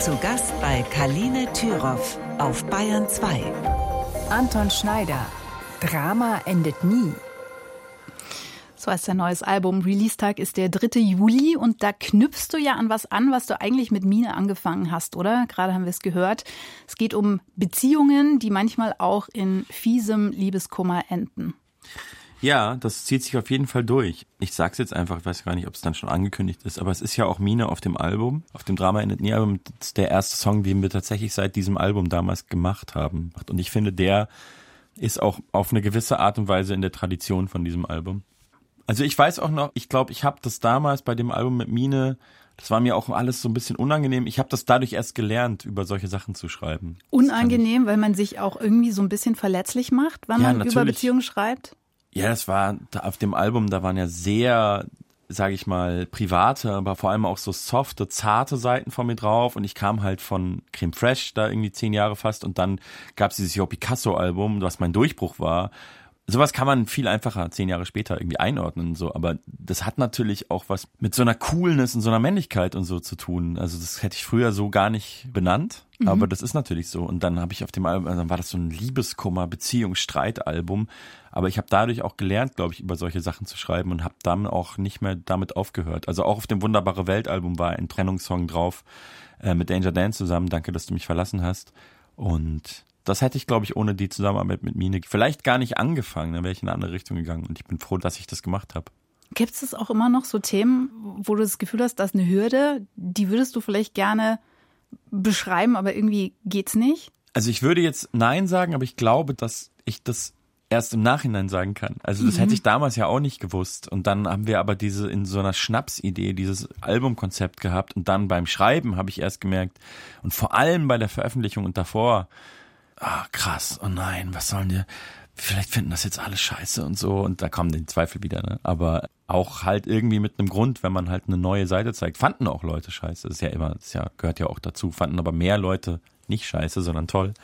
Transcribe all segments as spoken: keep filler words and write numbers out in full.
Zu Gast bei Kaline Thüroff auf Bayern zwei. Anton Schneider. Drama endet nie. So heißt sein neues Album. Release-Tag ist der dritte Juli und da knüpfst du ja an was an, was du eigentlich mit Mine angefangen hast, oder? Gerade haben wir es gehört. Es geht um Beziehungen, die manchmal auch in fiesem Liebeskummer enden. Ja, das zieht sich auf jeden Fall durch. Ich sag's jetzt einfach, ich weiß gar nicht, ob es dann schon angekündigt ist, aber es ist ja auch Mine auf dem Album, auf dem Drama endet nie Album. Das ist der erste Song, den wir tatsächlich seit diesem Album damals gemacht haben. Und ich finde, der ist auch auf eine gewisse Art und Weise in der Tradition von diesem Album. Also ich weiß auch noch, ich glaube, ich habe das damals bei dem Album mit Mine, das war mir auch alles so ein bisschen unangenehm. Ich habe das dadurch erst gelernt, über solche Sachen zu schreiben. Unangenehm, weil man sich auch irgendwie so ein bisschen verletzlich macht, wenn ja, man natürlich über Beziehungen schreibt? Ja, das war da auf dem Album, da waren ja sehr, sage ich mal, private, aber vor allem auch so softe, zarte Seiten von mir drauf. Und ich kam halt von Creme Fraiche, da irgendwie zehn Jahre fast. Und dann gab es dieses Jo Picasso-Album, was mein Durchbruch war. Sowas kann man viel einfacher zehn Jahre später irgendwie einordnen, so. Aber das hat natürlich auch was mit so einer Coolness und so einer Männlichkeit und so zu tun. Also das hätte ich früher so gar nicht benannt, mhm. aber das ist natürlich so. Und dann habe ich auf dem Album, dann war das so ein Liebeskummer, Beziehung, Streitalbum. Aber ich habe dadurch auch gelernt, glaube ich, über solche Sachen zu schreiben und habe dann auch nicht mehr damit aufgehört. Also auch auf dem Wunderbare Welt-Album war ein Trennungssong drauf äh, mit Danger Dan zusammen. Danke, dass du mich verlassen hast. Und das hätte ich, glaube ich, ohne die Zusammenarbeit mit Mine vielleicht gar nicht angefangen. Dann wäre ich in eine andere Richtung gegangen. Und ich bin froh, dass ich das gemacht habe. Gibt es auch immer noch so Themen, wo du das Gefühl hast, dass eine Hürde, die würdest du vielleicht gerne beschreiben, aber irgendwie geht's nicht? Also ich würde jetzt Nein sagen, aber ich glaube, dass ich das erst im Nachhinein sagen kann. Also das mhm. hätte ich damals ja auch nicht gewusst. Und dann haben wir aber diese in so einer Schnapsidee dieses Albumkonzept gehabt. Und dann beim Schreiben habe ich erst gemerkt, und vor allem bei der Veröffentlichung und davor, ah, krass, oh nein, was sollen die, vielleicht finden das jetzt alle scheiße und so. Und da kommen die Zweifel wieder, ne? Aber auch halt irgendwie mit einem Grund, wenn man halt eine neue Seite zeigt. Fanden auch Leute scheiße. Das ist ja immer, das ist ja, gehört ja auch dazu. Fanden aber mehr Leute nicht scheiße, sondern toll.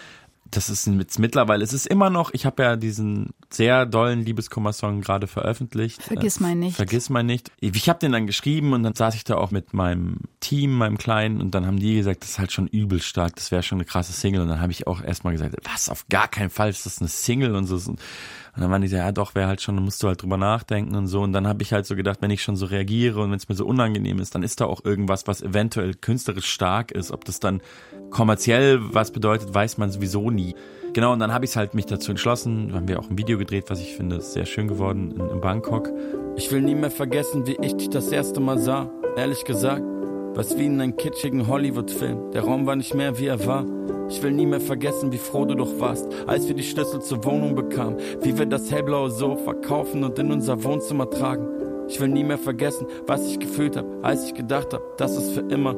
Das ist jetzt mittlerweile, es ist immer noch, ich habe ja diesen sehr dollen Liebeskummer-Song gerade veröffentlicht. Vergiss mein nicht. Vergiss mein nicht. Ich habe den dann geschrieben und dann saß ich da auch mit meinem Team, meinem Kleinen, und dann haben die gesagt, das ist halt schon übel stark, das wäre schon eine krasse Single. Und dann habe ich auch erstmal gesagt, was, auf gar keinen Fall ist das eine Single und so. Und dann waren die so, ja doch, wäre halt schon, dann musst du halt drüber nachdenken und so. Und dann habe ich halt so gedacht, wenn ich schon so reagiere und wenn es mir so unangenehm ist, dann ist da auch irgendwas, was eventuell künstlerisch stark ist. Ob das dann kommerziell was bedeutet, weiß man sowieso nie. Genau, und dann habe ich halt mich dazu entschlossen, haben wir auch ein Video gedreht, was ich finde, ist sehr schön geworden in, in Bangkok. Ich will nie mehr vergessen, wie ich dich das erste Mal sah. Ehrlich gesagt, was wie in einem kitschigen Hollywood-Film. Der Raum war nicht mehr, wie er war. Ich will nie mehr vergessen, wie froh du doch warst, als wir die Schlüssel zur Wohnung bekamen. Wie wir das hellblaue Sofa kaufen und in unser Wohnzimmer tragen. Ich will nie mehr vergessen, was ich gefühlt habe, als ich gedacht habe, das ist für immer.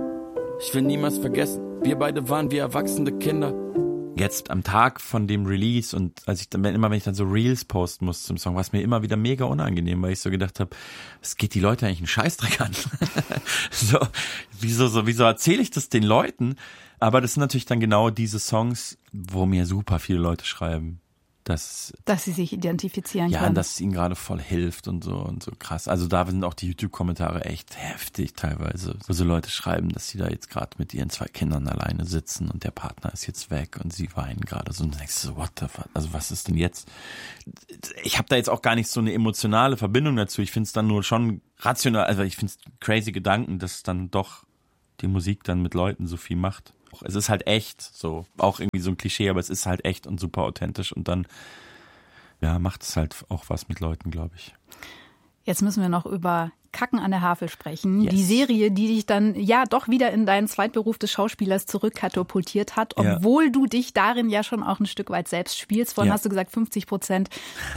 Ich will niemals vergessen, wir beide waren wie erwachsene Kinder. Jetzt am Tag von dem Release und als ich dann immer, wenn ich dann so Reels posten musste zum Song, war es mir immer wieder mega unangenehm, weil ich so gedacht habe, es geht die Leute eigentlich einen Scheißdreck an. so, wieso, so, wieso erzähle ich das den Leuten? Aber das sind natürlich dann genau diese Songs, wo mir super viele Leute schreiben, dass dass sie sich identifizieren ja, können. Ja, dass es ihnen gerade voll hilft und so und so krass. Also da sind auch die YouTube-Kommentare echt heftig teilweise, wo so Leute schreiben, dass sie da jetzt gerade mit ihren zwei Kindern alleine sitzen und der Partner ist jetzt weg und sie weinen gerade so. Und du denkst so, what the fuck? Also was ist denn jetzt? Ich habe da jetzt auch gar nicht so eine emotionale Verbindung dazu. Ich finde es dann nur schon rational, also ich finde es crazy Gedanken, dass dann doch die Musik dann mit Leuten so viel macht. Es ist halt echt, so, auch irgendwie so ein Klischee, aber es ist halt echt und super authentisch und dann, ja, macht es halt auch was mit Leuten, glaube ich. Jetzt müssen wir noch über Kacken an der Havel sprechen. Yes. Die Serie, die dich dann ja doch wieder in deinen Zweitberuf des Schauspielers zurückkatapultiert hat, obwohl ja. du dich darin ja schon auch ein Stück weit selbst spielst. Vorhin ja. hast du gesagt fünfzig Prozent.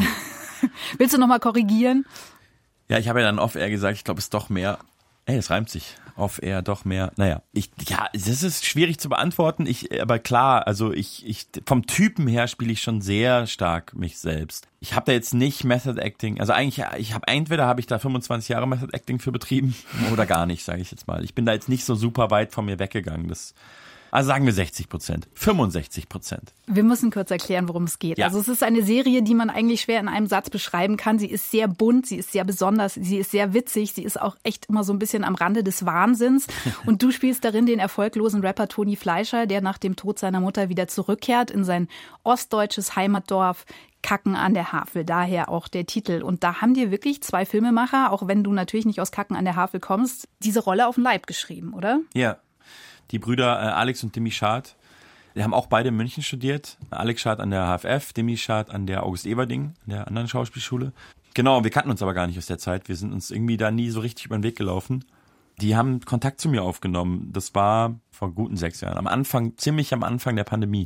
Willst du nochmal korrigieren? Ja, ich habe ja dann off-air gesagt, ich glaube, es ist doch mehr. Ey, es reimt sich. Off-air doch mehr. Naja, ich, ja, das ist schwierig zu beantworten. Ich, aber klar, also ich, ich, vom Typen her spiele ich schon sehr stark mich selbst. Ich habe da jetzt nicht Method Acting, also eigentlich, ich habe entweder habe ich da fünfundzwanzig Jahre Method Acting für betrieben oder gar nicht, sage ich jetzt mal. Ich bin da jetzt nicht so super weit von mir weggegangen. Das Also sagen wir sechzig Prozent, fünfundsechzig Prozent. Wir müssen kurz erklären, worum es geht. Ja. Also es ist eine Serie, die man eigentlich schwer in einem Satz beschreiben kann. Sie ist sehr bunt, sie ist sehr besonders, sie ist sehr witzig, sie ist auch echt immer so ein bisschen am Rande des Wahnsinns. Und du spielst darin den erfolglosen Rapper Toni Fleischer, der nach dem Tod seiner Mutter wieder zurückkehrt in sein ostdeutsches Heimatdorf Kacken an der Havel, daher auch der Titel. Und da haben dir wirklich zwei Filmemacher, auch wenn du natürlich nicht aus Kacken an der Havel kommst, diese Rolle auf den Leib geschrieben, oder? Ja, die Brüder äh, Alex und Demi Schad, die haben auch beide in München studiert. Alex Schad an der H F F, Demi Schad an der August Everding, an der anderen Schauspielschule. Genau, wir kannten uns aber gar nicht aus der Zeit. Wir sind uns irgendwie da nie so richtig über den Weg gelaufen. Die haben Kontakt zu mir aufgenommen. Das war vor guten sechs Jahren. Am Anfang, ziemlich am Anfang der Pandemie.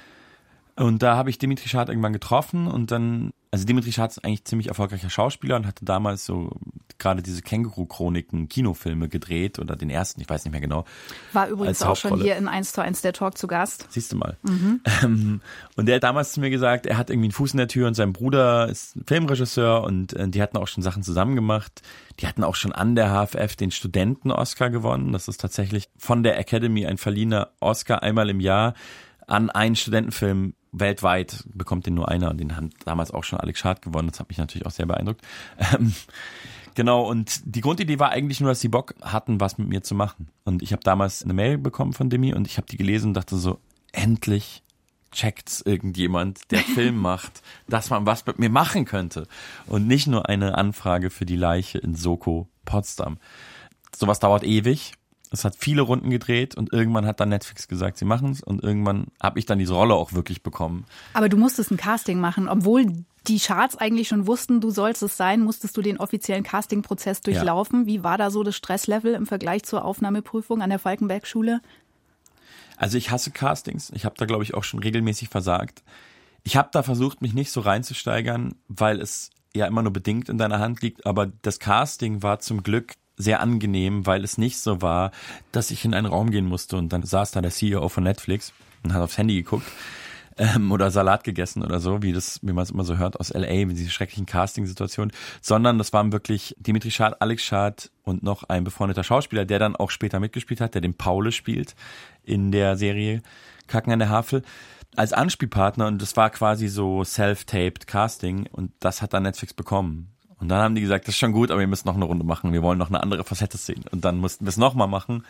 Und da habe ich Dimitri Schad irgendwann getroffen und dann, also Dimitri Schad ist eigentlich ziemlich erfolgreicher Schauspieler und hatte damals so gerade diese Känguru-Chroniken Kinofilme gedreht oder den ersten, ich weiß nicht mehr genau. War übrigens auch schon hier in eins zu eins der Talk zu Gast. Siehst du mal. Mhm. Ähm, und der hat damals zu mir gesagt, er hat irgendwie einen Fuß in der Tür und sein Bruder ist Filmregisseur und äh, die hatten auch schon Sachen zusammen gemacht. Die hatten auch schon an der H F F den Studenten-Oscar gewonnen. Das ist tatsächlich von der Academy ein verliehener Oscar einmal im Jahr an einen Studentenfilm. Weltweit bekommt den nur einer und den haben damals auch schon Alex Schad gewonnen. Das hat mich natürlich auch sehr beeindruckt. Ähm, genau, und die Grundidee war eigentlich nur, dass sie Bock hatten, was mit mir zu machen. Und ich habe damals eine Mail bekommen von Demi und ich habe die gelesen und dachte so, endlich checkt's irgendjemand, der Film macht, dass man was mit mir machen könnte. Und nicht nur eine Anfrage für die Leiche in Soko Potsdam. Sowas dauert ewig. Es hat viele Runden gedreht und irgendwann hat dann Netflix gesagt, sie machen es und irgendwann habe ich dann diese Rolle auch wirklich bekommen. Aber du musstest ein Casting machen, obwohl die Charts eigentlich schon wussten, du sollst es sein, musstest du den offiziellen Castingprozess durchlaufen. Ja. Wie war da so das Stresslevel im Vergleich zur Aufnahmeprüfung an der Falkenberg-Schule? Also ich hasse Castings. Ich habe da, glaube ich, auch schon regelmäßig versagt. Ich habe da versucht, mich nicht so reinzusteigern, weil es ja immer nur bedingt in deiner Hand liegt. Aber das Casting war zum Glück sehr angenehm, weil es nicht so war, dass ich in einen Raum gehen musste und dann saß da der C E O von Netflix und hat aufs Handy geguckt ähm, oder Salat gegessen oder so, wie das, wie man es immer so hört aus L A mit diesen schrecklichen Casting-Situationen, sondern das waren wirklich Dimitri Schad, Alex Schad und noch ein befreundeter Schauspieler, der dann auch später mitgespielt hat, der den Paule spielt in der Serie Kacken an der Havel als Anspielpartner und das war quasi so self-taped Casting und das hat dann Netflix bekommen. Und dann haben die gesagt, das ist schon gut, aber wir müssen noch eine Runde machen. Wir wollen noch eine andere Facette sehen. Und dann mussten wir es nochmal machen.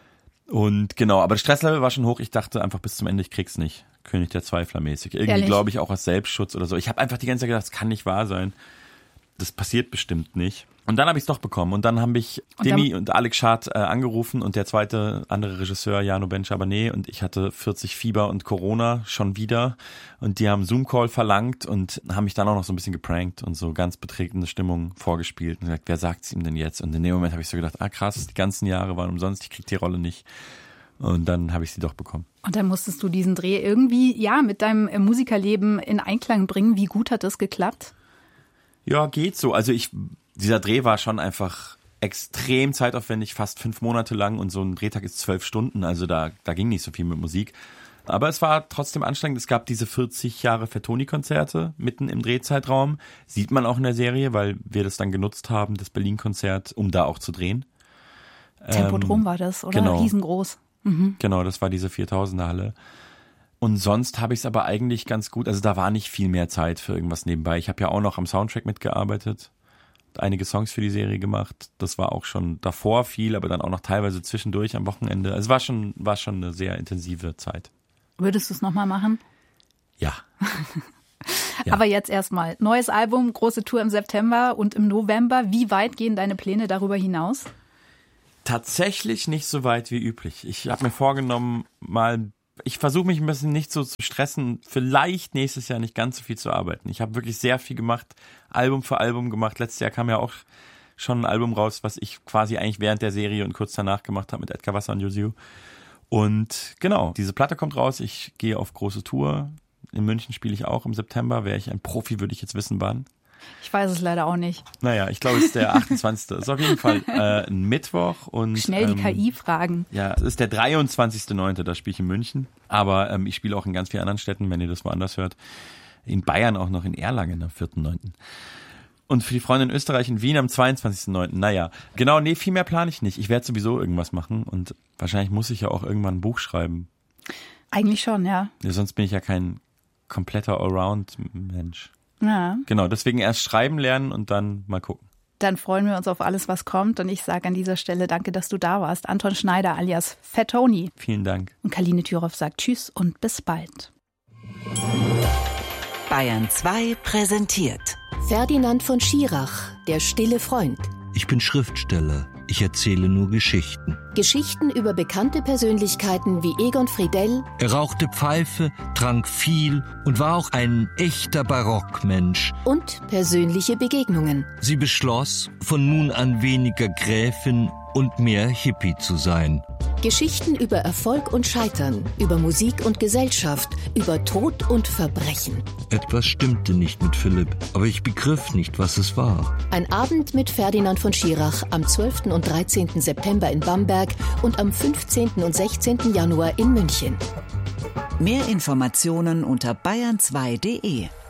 Und genau, aber das Stresslevel war schon hoch. Ich dachte einfach bis zum Ende, ich krieg's nicht. König der Zweifler mäßig. Irgendwie glaube ich auch aus Selbstschutz oder so. Ich habe einfach die ganze Zeit gedacht, das kann nicht wahr sein. Das passiert bestimmt nicht. Und dann habe ich es doch bekommen. Und dann habe ich und Demi und Alex Schad äh, angerufen und der zweite andere Regisseur, Jano Ben-Chabaneh, und ich hatte vierzig Fieber und Corona schon wieder. Und die haben Zoom-Call verlangt und haben mich dann auch noch so ein bisschen geprankt und so ganz betretene Stimmung vorgespielt und gesagt, wer sagt's ihm denn jetzt? Und in dem Moment habe ich so gedacht, ah krass, die ganzen Jahre waren umsonst, ich krieg die Rolle nicht. Und dann habe ich sie doch bekommen. Und dann musstest du diesen Dreh irgendwie, ja, mit deinem Musikerleben in Einklang bringen. Wie gut hat das geklappt? Ja, geht so. Also ich, dieser Dreh war schon einfach extrem zeitaufwendig, fast fünf Monate lang und so ein Drehtag ist zwölf Stunden, also da, da ging nicht so viel mit Musik. Aber es war trotzdem anstrengend. Es gab diese vierzig Jahre Fettoni-Konzerte mitten im Drehzeitraum. Sieht man auch in der Serie, weil wir das dann genutzt haben, das Berlin-Konzert, um da auch zu drehen. Tempodrom ähm, war das, oder? Genau. Riesengroß. Mhm. Genau, das war diese viertausender Halle. Und sonst habe ich es aber eigentlich ganz gut, also da war nicht viel mehr Zeit für irgendwas nebenbei. Ich habe ja auch noch am Soundtrack mitgearbeitet, einige Songs für die Serie gemacht. Das war auch schon davor viel, aber dann auch noch teilweise zwischendurch am Wochenende. Also es war schon, war schon eine sehr intensive Zeit. Würdest du es nochmal machen? Ja. ja. Aber jetzt erstmal, neues Album, große Tour im September und im November. Wie weit gehen deine Pläne darüber hinaus? Tatsächlich nicht so weit wie üblich. Ich habe mir vorgenommen, mal Ich versuche mich ein bisschen nicht so zu stressen, vielleicht nächstes Jahr nicht ganz so viel zu arbeiten. Ich habe wirklich sehr viel gemacht, Album für Album gemacht. Letztes Jahr kam ja auch schon ein Album raus, was ich quasi eigentlich während der Serie und kurz danach gemacht habe mit Edgar Wasser und Yuzu. Und genau, diese Platte kommt raus. Ich gehe auf große Tour. In München spiele ich auch im September. Wäre ich ein Profi, würde ich jetzt wissen, wann. Ich weiß es leider auch nicht. Naja, ich glaube, es ist der achtundzwanzigste Das ist auf jeden Fall äh, ein Mittwoch. Und schnell die ähm, K I fragen. Ja, es ist der dreiundzwanzigster neunte Da spiele ich in München. Aber ähm, ich spiele auch in ganz vielen anderen Städten, wenn ihr das woanders hört. In Bayern auch noch in Erlangen am vierten neunten Und für die Freunde in Österreich in Wien am zweiundzwanzigsten neunten Naja, genau, nee, viel mehr plane ich nicht. Ich werde sowieso irgendwas machen und wahrscheinlich muss ich ja auch irgendwann ein Buch schreiben. Eigentlich schon, ja. ja. Sonst bin ich ja kein kompletter Allround-Mensch. Ja. Genau, deswegen erst schreiben lernen und dann mal gucken. Dann freuen wir uns auf alles, was kommt. Und ich sage an dieser Stelle danke, dass du da warst. Anton Schneider alias Fat Tony. Vielen Dank. Und Kaline Thüroff sagt Tschüss und bis bald. Bayern zwei präsentiert Ferdinand von Schirach, der stille Freund. Ich bin Schriftsteller. Ich erzähle nur Geschichten. Geschichten über bekannte Persönlichkeiten wie Egon Friedell. Er rauchte Pfeife, trank viel und war auch ein echter Barockmensch. Und persönliche Begegnungen. Sie beschloss, von nun an weniger Gräfin und mehr Hippie zu sein. Geschichten über Erfolg und Scheitern, über Musik und Gesellschaft, über Tod und Verbrechen. Etwas stimmte nicht mit Philipp, aber ich begriff nicht, was es war. Ein Abend mit Ferdinand von Schirach am zwölften und dreizehnten September in Bamberg und am fünfzehnten und sechzehnten Januar in München. Mehr Informationen unter bayern zwei punkt de.